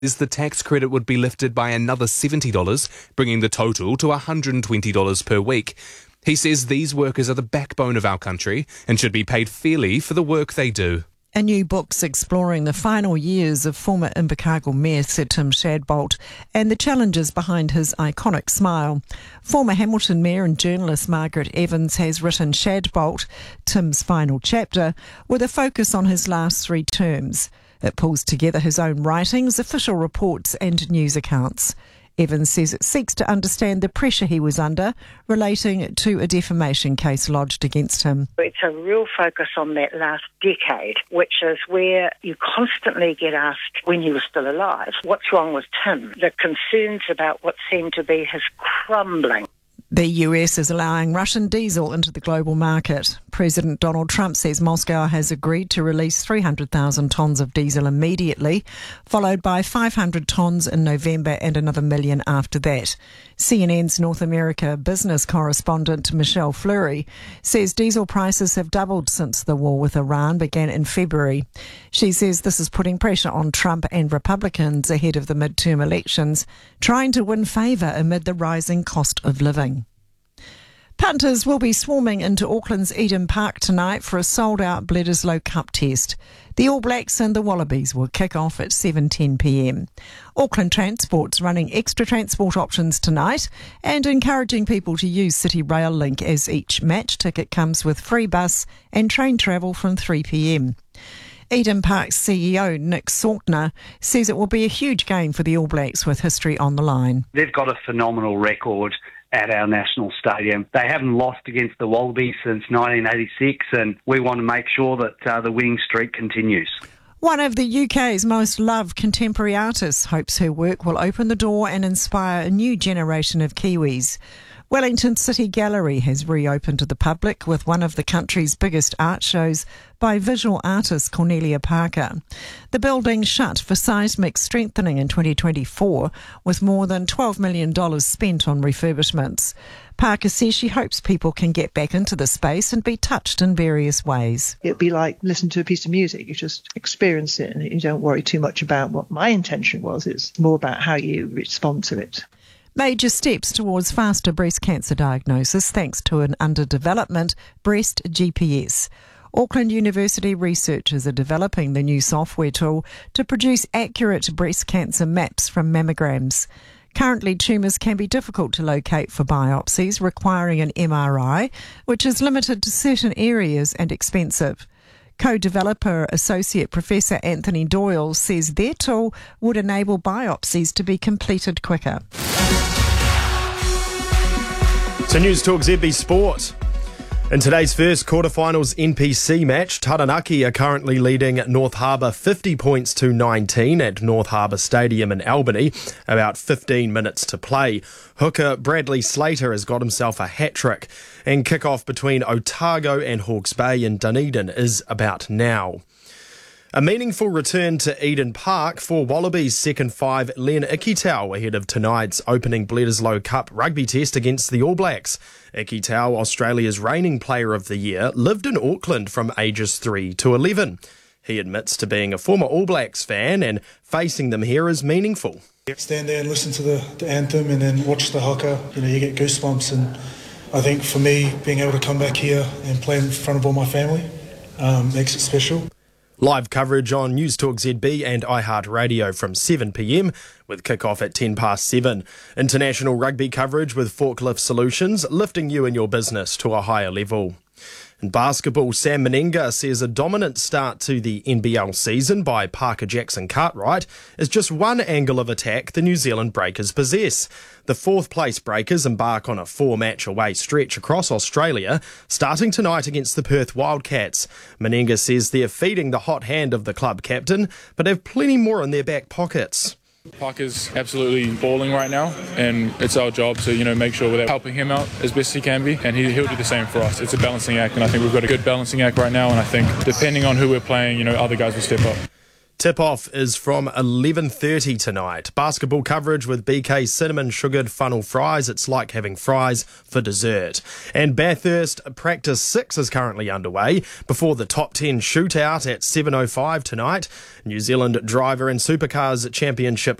The tax credit would be lifted by another $70, bringing the total to $120 per week. He says these workers are the backbone of our country and should be paid fairly for the work they do. A new book's exploring the final years of former Invercargill Mayor Sir Tim Shadbolt and the challenges behind his iconic smile. Former Hamilton Mayor and journalist Margaret Evans has written Shadbolt, Tim's final chapter, with a focus on his last 3 terms. It pulls together his own writings, official reports and news accounts. Evans says it seeks to understand the pressure he was under relating to a defamation case lodged against him. It's a real focus on that last decade, which is where you constantly get asked when he was still alive, what's wrong with Tim? The concerns about what seemed to be his crumbling. The US is allowing Russian diesel into the global market. President Donald Trump says Moscow has agreed to release 300,000 tonnes of diesel immediately, followed by 500 tonnes in November and another million after that. CNN's North America business correspondent Michelle Fleury says diesel prices have doubled since the war with Iran began in February. She says this is putting pressure on Trump and Republicans ahead of the midterm elections, trying to win favour amid the rising cost of living. Punters will be swarming into Auckland's Eden Park tonight for a sold-out Bledisloe Cup test. The All Blacks and the Wallabies will kick off at 7:10pm. Auckland Transport's running extra transport options tonight and encouraging people to use City Rail Link as each match ticket comes with free bus and train travel from 3pm. Eden Park's CEO Nick Saltner says it will be a huge game for the All Blacks with history on the line. They've got a phenomenal record at our national stadium. They haven't lost against the Wallabies since 1986, and we want to make sure that the winning streak continues. One of the UK's most loved contemporary artists hopes her work will open the door and inspire a new generation of Kiwis. Wellington City Gallery has reopened to the public with one of the country's biggest art shows by visual artist Cornelia Parker. The building shut for seismic strengthening in 2024 with more than $12 million spent on refurbishments. Parker says she hopes people can get back into the space and be touched in various ways. It'd be like listening to a piece of music. You just experience it and you don't worry too much about what my intention was. It's more about how you respond to it. Major steps towards faster breast cancer diagnosis thanks to an under-development breast GPS. Auckland University researchers are developing the new software tool to produce accurate breast cancer maps from mammograms. Currently, tumours can be difficult to locate for biopsies, requiring an MRI, which is limited to certain areas and expensive. Co-developer Associate Professor Anthony Doyle says their tool would enable biopsies to be completed quicker. So News Talk ZB Sport. In today's first quarterfinals NPC match, Taranaki are currently leading North Harbour 50 points to 19 at North Harbour Stadium in Albany, about 15 minutes to play. Hooker Bradley Slater has got himself a hat-trick, and kick-off between Otago and Hawke's Bay in Dunedin is about now. A meaningful return to Eden Park for Wallabies second 5 Len Ikitau ahead of tonight's opening Bledisloe Cup rugby test against the All Blacks. Ikitau, Australia's reigning Player of the Year, lived in Auckland from ages 3 to 11. He admits to being a former All Blacks fan and facing them here is meaningful. Stand there and listen to the anthem and then watch the haka, you get goosebumps, and I think for me being able to come back here and play in front of all my family makes it special. Live coverage on News Talk ZB and iHeartRadio from 7pm with kick-off at 7:10. International rugby coverage with Forklift Solutions, lifting you and your business to a higher level. In basketball, Sam Meninga says a dominant start to the NBL season by Parker Jackson Cartwright is just one angle of attack the New Zealand Breakers possess. The fourth-place Breakers embark on a 4-match away stretch across Australia, starting tonight against the Perth Wildcats. Meninga says they're feeding the hot hand of the club captain, but have plenty more in their back pockets. Parker's absolutely balling right now, and it's our job to make sure we're helping him out as best he can be, and he'll do the same for us. It's a balancing act, and I think we've got a good balancing act right now, and I think depending on who we're playing, other guys will step up. Tip-off is from 11:30 tonight. Basketball coverage with BK cinnamon sugared funnel fries. It's like having fries for dessert. And Bathurst Practice 6 is currently underway before the Top 10 shootout at 7:05 tonight. New Zealand Driver and Supercars Championship